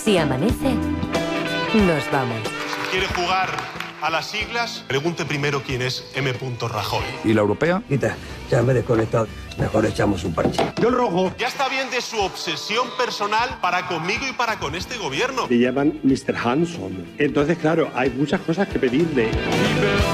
Si amanece, nos vamos. Si quiere jugar a las siglas, pregunte primero quién es M. Rajoy. ¿Y la europea? Quita, ya me he desconectado. Mejor echamos un parche. Yo el rojo. Ya está bien de su obsesión personal para conmigo y para con este gobierno. Le llaman Mr. Hanson. Entonces, claro, hay muchas cosas que pedirle.